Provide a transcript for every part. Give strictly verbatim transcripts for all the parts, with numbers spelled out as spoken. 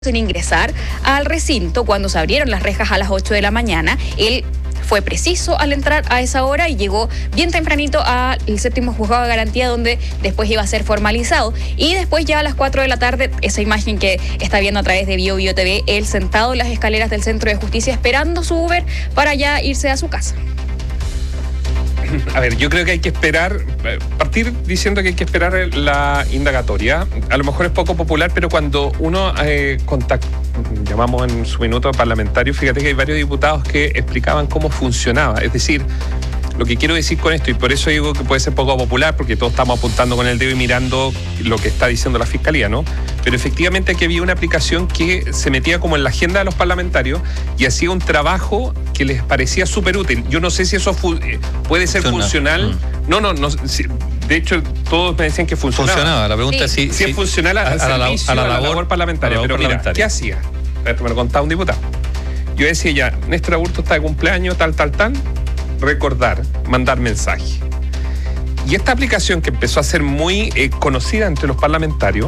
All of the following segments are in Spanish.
en ingresar al recinto cuando se abrieron las rejas a las ocho de la mañana. Él fue preciso al entrar a esa hora y llegó bien tempranito al séptimo juzgado de garantía, donde después iba a ser formalizado. Y después ya a las cuatro de la tarde, esa imagen que está viendo a través de Bio Bio T V, él sentado en las escaleras del Centro de Justicia esperando su Uber para ya irse a su casa. A ver, yo creo que hay que esperar, partir diciendo que hay que esperar la indagatoria. A lo mejor es poco popular, pero cuando uno eh, contacta, llamamos en su minuto parlamentario, fíjate que hay varios diputados que explicaban cómo funcionaba. Es decir, lo que quiero decir con esto, y por eso digo que puede ser poco popular, porque todos estamos apuntando con el dedo y mirando lo que está diciendo la Fiscalía, ¿no? Pero efectivamente aquí había una aplicación que se metía como en la agenda de los parlamentarios y hacía un trabajo que les parecía súper útil. Yo no sé si eso fu- puede ser Funciona. funcional. Mm. No, no, no. Si, de hecho, todos me decían que funcionaba. Funcionaba. La pregunta sí. es si, si es funcional a, a, a, la, a, la, labor, labor parlamentaria. La labor pero parlamentaria. Mira, ¿qué hacía? Esto me lo contaba un diputado. Yo decía ya, Néstor Aburto está de cumpleaños, tal, tal, tal. Recordar, mandar mensaje. Y esta aplicación que empezó a ser muy eh, conocida entre los parlamentarios,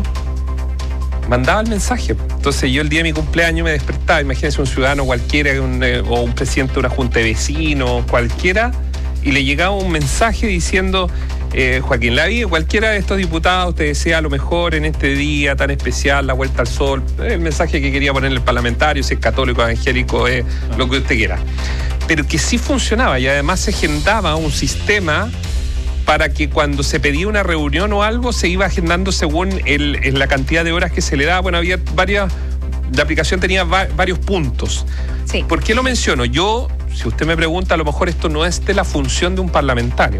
mandaba el mensaje. Entonces yo el día de mi cumpleaños me despertaba, imagínense un ciudadano cualquiera un, eh, o un presidente de una junta de vecinos, cualquiera, y le llegaba un mensaje diciendo, eh, Joaquín Lavín, cualquiera de estos diputados te desea lo mejor en este día tan especial, la vuelta al sol, el mensaje que quería poner el parlamentario, si es católico, evangélico, eh, lo que usted quiera. Pero que sí funcionaba y además se agendaba un sistema para que cuando se pedía una reunión o algo se iba agendando según el, el, la cantidad de horas que se le daba. Bueno, había varias, la aplicación tenía va, varios puntos. Sí. ¿Por qué lo menciono? Yo, si usted me pregunta, a lo mejor esto no es de la función de un parlamentario,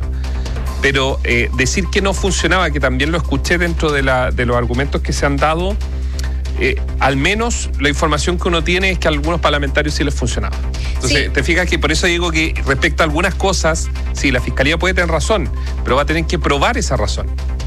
pero eh, decir que no funcionaba, que también lo escuché dentro de, la, de los argumentos que se han dado, Eh, al menos la información que uno tiene es que a algunos parlamentarios sí les funcionaba. Entonces, sí. Te fijas que por eso digo que respecto a algunas cosas, sí, la Fiscalía puede tener razón, pero va a tener que probar esa razón.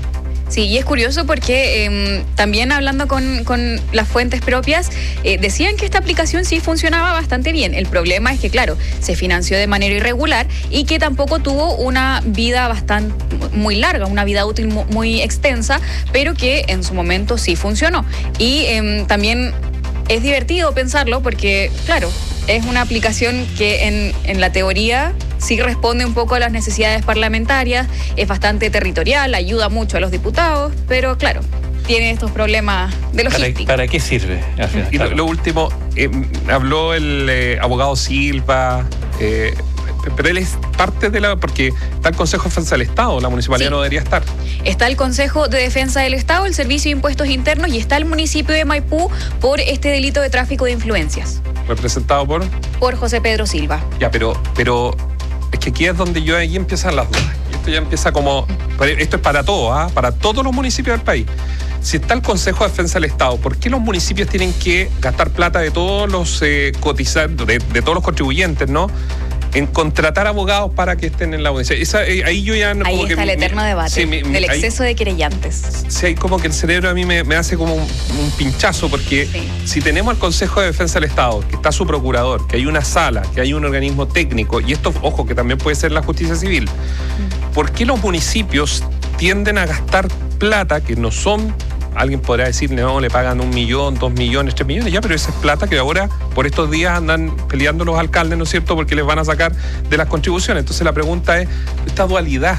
Sí, y es curioso porque eh, también hablando con, con las fuentes propias, eh, decían que esta aplicación sí funcionaba bastante bien. El problema es que, claro, se financió de manera irregular y que tampoco tuvo una vida bastante muy larga, una vida útil muy, muy extensa, pero que en su momento sí funcionó. Y eh, también es divertido pensarlo porque, claro, es una aplicación que en, en la teoría sí responde un poco a las necesidades parlamentarias, es bastante territorial, ayuda mucho a los diputados, pero claro, tiene estos problemas de logística. ¿Para, para qué sirve? Final, y claro. lo, lo último, eh, habló el eh, abogado Silva, eh, pero él es parte de la... porque está el Consejo de Defensa del Estado, la municipalidad sí. no debería estar. Está el Consejo de Defensa del Estado, el Servicio de Impuestos Internos y está el municipio de Maipú por este delito de tráfico de influencias. ¿Representado por? Por José Pedro Silva. Ya, pero... pero es que aquí es donde yo ahí empiezan las dudas. Y esto ya empieza como... Esto es para todos, ¿eh? Para todos los municipios del país. Si está el Consejo de Defensa del Estado, ¿por qué los municipios tienen que gastar plata de todos los eh, cotizantes, de, de todos los contribuyentes, ¿no? En contratar abogados para que estén en la audiencia? Esa, eh, ahí yo ya... Ahí como está que, el eterno mi, debate sí, mi, del ahí, exceso de querellantes. Sí, hay como que el cerebro a mí me, me hace como un, un pinchazo, porque sí. Si tenemos al Consejo de Defensa del Estado, que está su procurador, que hay una sala, que hay un organismo técnico, y esto, ojo, que también puede ser la justicia civil, mm. ¿por qué los municipios tienden a gastar plata que no son... Alguien podrá decir, no, le pagan un millón, dos millones, tres millones, ya, pero esa es plata que ahora, por estos días, andan peleando los alcaldes, ¿no es cierto?, porque les van a sacar de las contribuciones. Entonces la pregunta es, esta dualidad.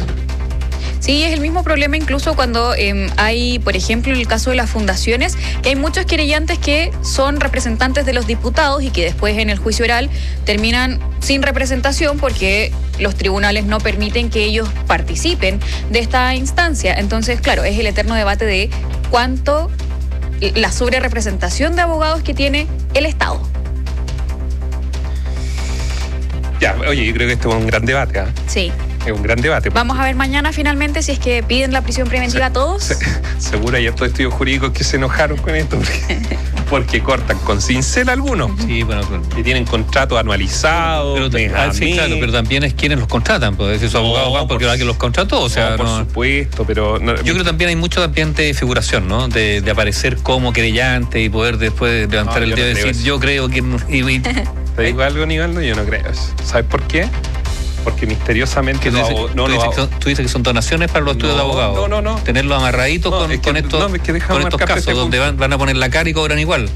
Sí, es el mismo problema incluso cuando eh, hay, por ejemplo, en el caso de las fundaciones, que hay muchos querellantes que son representantes de los diputados y que después en el juicio oral terminan sin representación porque los tribunales no permiten que ellos participen de esta instancia. Entonces, claro, es el eterno debate de cuánto la sobrerepresentación de abogados que tiene el Estado. Ya, oye, yo creo que esto es un gran debate, ¿eh? Sí. Es un gran debate. Vamos a ver mañana finalmente si es que piden la prisión preventiva se, a todos. Se, seguro hay estos estudios jurídicos que se enojaron con esto porque, porque cortan con cincel algunos. Sí, bueno, claro. Que tienen contratos anualizados. Pero, ah, sí, claro, pero también es quienes los contratan, pues es esos abogados van porque alguien los contrató, o sea, no, por no, supuesto, pero no, yo creo que también hay mucho también de figuración, ¿no? De, de aparecer como querellante y poder después levantar no, el dedo y decir, yo creo que y, y, ¿te digo algo, Nivaldo? Yo no creo eso. ¿Sabes por qué? porque misteriosamente... Tú, no, dices, no, tú, no, dices que son, tú dices que son donaciones para los estudios no, de abogados. No, no, no. Tenerlos amarraditos no, con, es que, con estos, no, es que con estos casos, este donde van, van a poner la cara y cobran igual.